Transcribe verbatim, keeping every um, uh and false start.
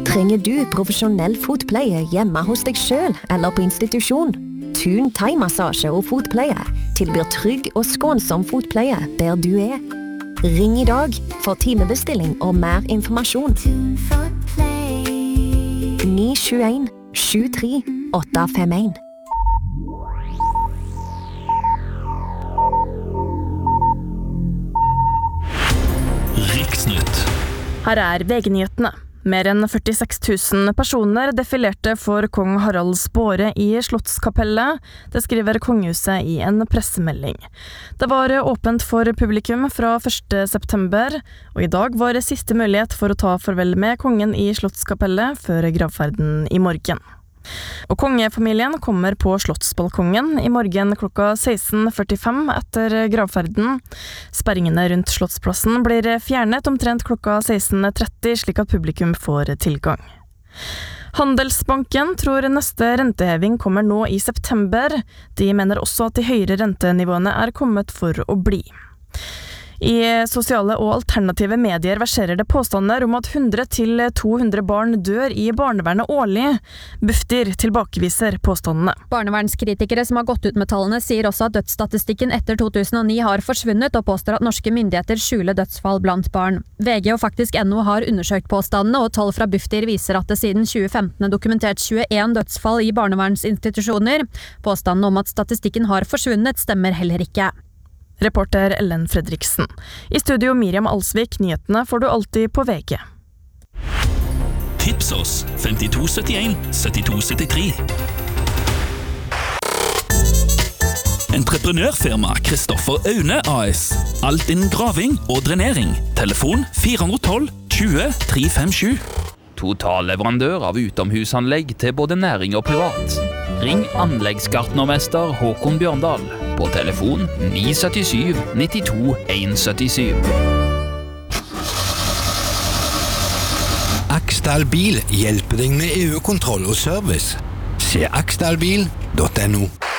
Trenger du profesjonell fotpleie hjemme hos deg selv eller på institusjon? Thun thai-massasje og fotpleie tilbyr trygg og skånsom fotpleie der du er. Ring i dag for timebestilling og mer informasjon. ni sju en sju tre åtte fem en. Riksnytt. Her er V G-nyhetene. Mer enn førtiseks tusen personer defilerte for kong Haralds båre i Slottskapellet. Det skriver kongehuset i en pressemelding. Det var åpent for publikum fra første september, og i dag var det siste mulighet for å ta farvel med kongen i Slottskapellet før gravferden i morgen. Og kongefamilien kommer på Slottsbalkongen i morgen klokka seksten førtifem etter gravferden. Sperringene rundt Slottsplassen blir fjernet omtrent klokka seksten tretti, slik at publikum får tilgang. Handelsbanken tror neste renteheving kommer nå i september. De mener også at de høyere rentenivåene er kommet for å bli. I sosiale og alternative medier verserer det påstander om at hundre til to hundre barn dør i barnevernet årlig. Bufdir tilbakeviser påstandene. Barnevernskritikere som har gått ut med tallene sier også at dødsstatistikken etter to tusen og ni har forsvunnet, og påstår at norske myndigheter skjuler dødsfall blant barn. V G og faktisk N O har undersøkt påstandene, og tall fra Bufdir viser at det siden tjue femten er dokumentert tjueen dødsfall i barnevernsinstitusjoner. Påstanden om at statistikken har forsvunnet stemmer heller ikke. Reporter Ellen Fredriksen. I studio Miriam Alsvik, nyhetene får du alltid på V G. Tips oss femtito syttien syttito syttitre. Entreprenørfirma Kristoffer Aune A S. Alt innen graving og drenering. Telefon fire ett to tjue tre fem sju. Totalleverandør av utomhusanlegg til både næring og privat. Ring anleggsgartnermester Håkon Bjørndal på telefon ni syv syv nittito en sytti syv. Aksdal Bil hjelper deg med E U-kontroll og service. Se aksdalbil punktum no.